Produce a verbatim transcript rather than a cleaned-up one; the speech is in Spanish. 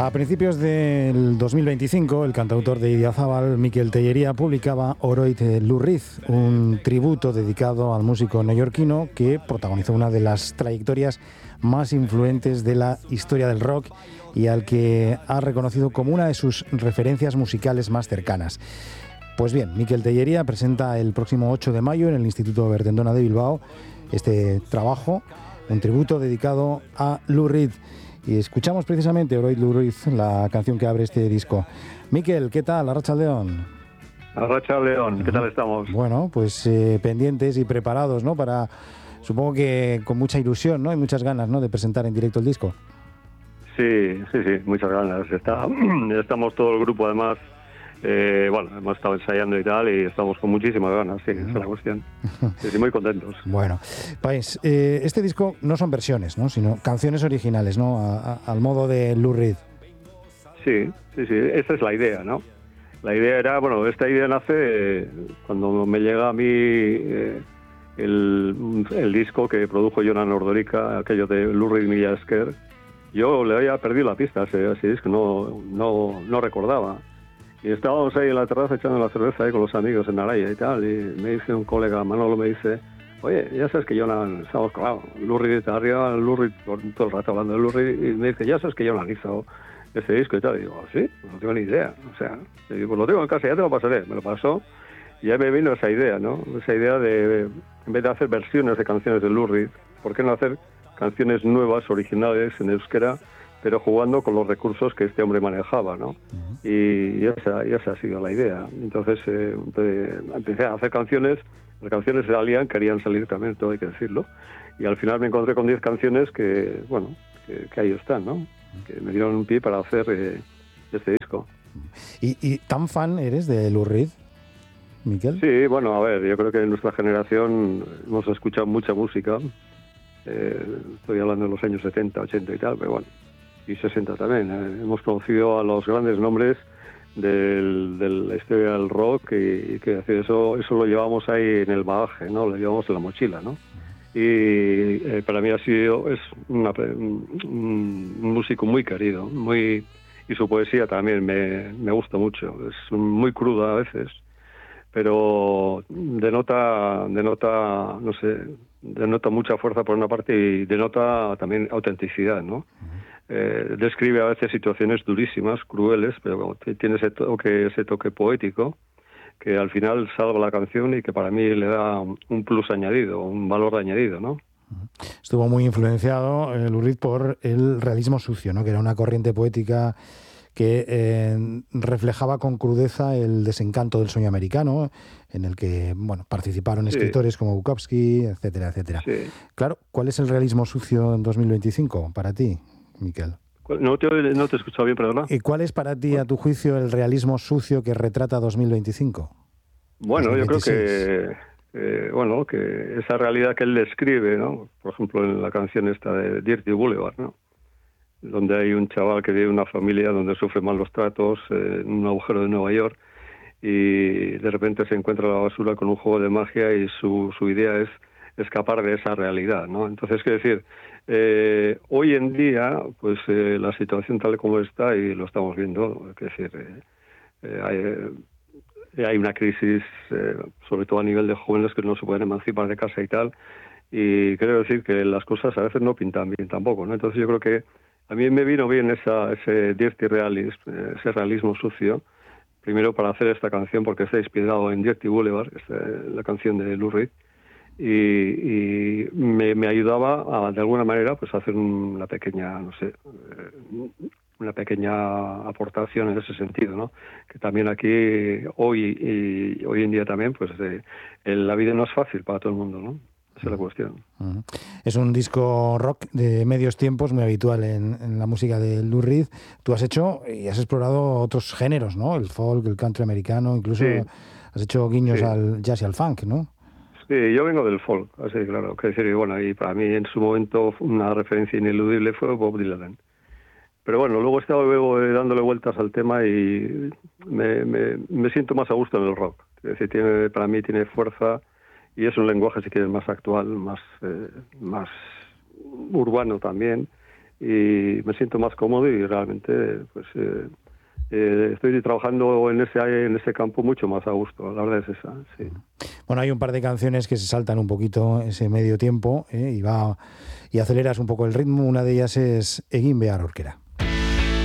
A principios del dos mil veinticinco, el cantautor de Idiazábal, Mikel Tellería, publicaba Oroit Lurriz, un tributo dedicado al músico neoyorquino que protagonizó una de las trayectorias más influentes de la historia del rock y al que ha reconocido como una de sus referencias musicales más cercanas. Pues bien, Mikel Tellería presenta el próximo ocho de mayo en el Instituto Bertendona de Bilbao este trabajo, un tributo dedicado a Lurriz. Y escuchamos precisamente Oroit Lurriz, la canción que abre este disco. Mikel, ¿qué tal? Arratsaldeon. Arratsaldeon, ¿qué tal estamos? Bueno, pues eh, pendientes y preparados, ¿no? Para, supongo que con mucha ilusión, ¿no? Y muchas ganas, ¿no? De presentar en directo el disco. Sí, sí, sí, muchas ganas. Está, estamos todo el grupo, además, eh, bueno, hemos estado ensayando y tal, y estamos con muchísimas ganas, sí, esa es la cuestión. Sí, sí, muy contentos. Bueno, pues eh, este disco no son versiones, ¿no? Sino canciones originales, ¿no? A, a, al modo de Lurriz. Sí, sí, sí, esa es la idea, ¿no? La idea era, bueno, esta idea nace eh, cuando me llega a mí eh, el, el disco que produjo Jonan Ordorica, aquello de Lurriz Mila Esker. Yo le había perdido la pista a ese, ese disco, no, no, no recordaba. Y estábamos ahí en la terraza echando la cerveza ahí con los amigos en Araya y tal, y me dice un colega, Manolo, me dice, oye, ya sabes que Jonan, estamos, claro, Lurriz arriba, Lurriz todo el rato hablando de Lurriz, y me dice, ya sabes que Jonan hizo ese disco y tal, y digo, sí, no tengo ni idea, o sea, y digo, pues lo tengo en casa, ya te lo pasaré, me lo pasó, y ahí me vino esa idea, ¿no? Esa idea de, en vez de hacer versiones de canciones de Lurriz, ¿por qué no hacer canciones nuevas, originales, en euskera, pero jugando con los recursos que este hombre manejaba, ¿no? Uh-huh. Y, y, esa, y esa ha sido la idea. Entonces eh, empecé a hacer canciones, las canciones salían, querían salir también, todo hay que decirlo, y al final me encontré con diez canciones que, bueno, que, que ahí están, ¿no? Que me dieron un pie para hacer eh, este disco. ¿Y, ¿Y tan fan eres de Lurriz, Mikel? Sí, bueno, a ver, yo creo que en nuestra generación hemos escuchado mucha música, eh, estoy hablando de los años setenta, ochenta y tal, pero bueno, y sesenta también. Eh. Hemos conocido a los grandes nombres del, de la historia del rock y, y que eso eso lo llevamos ahí en el bagaje, ¿no? Lo llevamos en la mochila, ¿no? Y eh, para mí ha sido es una, un, un músico muy querido, muy y su poesía también me, me gusta mucho. Es muy cruda a veces, pero denota denota no sé denota mucha fuerza por una parte y denota también autenticidad, ¿no? Eh, describe a veces situaciones durísimas, crueles, pero tiene ese toque, ese toque poético que al final salva la canción y que para mí le da un plus añadido, un valor añadido, ¿no? Estuvo muy influenciado eh, Lurriz por el realismo sucio, ¿no? Que era una corriente poética que eh, reflejaba con crudeza el desencanto del sueño americano, en el que bueno participaron sí. escritores como Bukowski, etcétera, etcétera. Sí. Claro, ¿cuál es el realismo sucio en dos mil veinticinco para ti, Mikel? No te, no te he escuchado bien, perdona. ¿Y cuál es para ti, a tu juicio, el realismo sucio que retrata dos mil veinticinco? Bueno, dos mil veintiséis. Yo creo que, eh, bueno, que esa realidad que él describe, ¿no? Por ejemplo, en la canción esta de Dirty Boulevard, ¿no? Donde hay un chaval que vive en una familia donde sufre malos tratos, eh, en un agujero de Nueva York, y de repente se encuentra la basura con un juego de magia y su, su idea es escapar de esa realidad, ¿no? Entonces, quiero decir, eh, hoy en día, pues eh, la situación tal como está, y lo estamos viendo, es decir, eh, eh, hay, eh, hay una crisis, eh, sobre todo a nivel de jóvenes que no se pueden emancipar de casa y tal, y quiero decir que las cosas a veces no pintan bien tampoco, ¿no? Entonces yo creo que a mí me vino bien esa, ese dirty realism, ese realismo sucio, primero para hacer esta canción porque está inspirado en Dirty Boulevard, esta, la canción de Lurriz, y, y me, me ayudaba a, de alguna manera, pues a hacer una pequeña, no sé, una pequeña aportación en ese sentido, ¿no? Que también aquí hoy y hoy en día también, pues eh, la vida no es fácil para todo el mundo, ¿no? Esa es la cuestión. Uh-huh. Es un disco rock de medios tiempos muy habitual en, en la música de Lurriz. Tú has hecho y has explorado otros géneros, ¿no? El folk, el country americano, incluso sí. has hecho guiños sí. al jazz y al funk, ¿no? Sí, yo vengo del folk, así claro. Que decir, bueno, y para mí en su momento una referencia ineludible fue Bob Dylan. Pero bueno, luego he estado luego dándole vueltas al tema y me, me, me siento más a gusto en el rock. Es decir, tiene, para mí tiene fuerza. Y es un lenguaje, si quieres, más actual, más eh, más urbano también. y me siento más cómodo y realmente pues eh, eh, estoy trabajando en ese en ese campo mucho más a gusto, la verdad es esa, sí. Bueno, hay un par de canciones que se saltan un poquito ese medio tiempo, ¿eh? y va y aceleras un poco el ritmo. Una de ellas es Egin behar aurkera.